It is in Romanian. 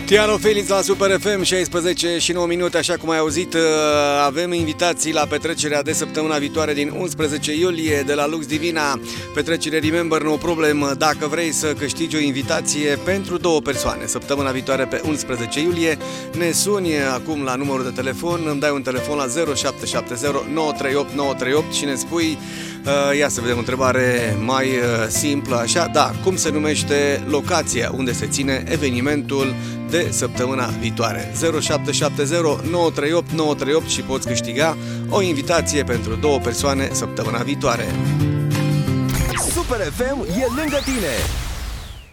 Tiano Felix la Super FM, 16 și 9 minute, așa cum ai auzit, avem invitații la petrecerea de săptămâna viitoare din 11 iulie de la Lux Divina, petrecere Remember No Problem. Dacă vrei să câștigi o invitație pentru 2 persoane, săptămâna viitoare pe 11 iulie, ne suni acum la numărul de telefon, îmi dai un telefon la 0770 938 938 și ne spui, ia să vedem o întrebare mai simplă, așa, da, cum se numește locația unde se ține evenimentul de săptămâna viitoare. 0770 938 938 și poți câștiga o invitație pentru 2 persoane săptămâna viitoare. Super FM e lângă tine.